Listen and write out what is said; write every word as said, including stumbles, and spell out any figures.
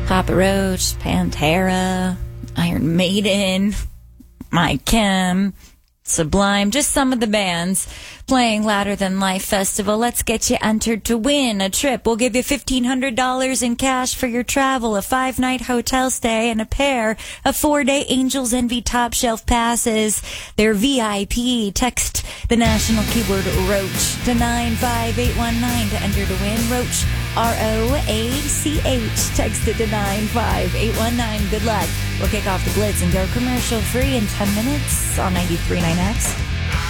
Papa Roach, Pantera, Iron Maiden, My Chem, Sublime, just some of the bands playing Louder Than Life Festival. Let's get you entered to win a trip. We'll give you fifteen hundred dollars in cash for your travel, a five-night hotel stay, and a pair of four-day Angels Envy Top Shelf passes. They're V I P. Text the national keyword Roach to nine five eight one nine to enter to win. Roach, R O A C H. Text it to nine five eight one nine. Good luck. We'll kick off the Blitz and go commercial free in ten minutes on ninety-three point nine X.